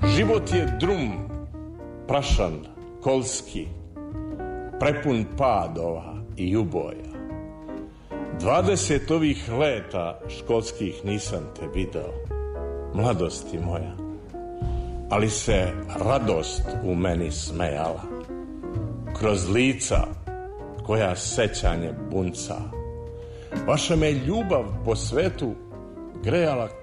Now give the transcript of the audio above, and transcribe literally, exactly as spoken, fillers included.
Život je drum, prašan, kolski, prepun padova i uboja. Dvadeset ovih leta školskih nisam te video, mladosti moja, ali se radost u meni smejala. Kroz lica koja sećanje bunca, vaša me ljubav po svetu grejala